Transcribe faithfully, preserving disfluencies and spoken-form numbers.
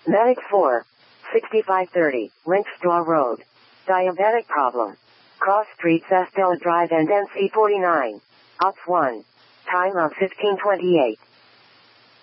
Medic four, sixty-five thirty, Linkstraw Road. Diabetic problem. Cross Streets Estella Drive and N C forty-nine. Ops one. Time of fifteen twenty-eight.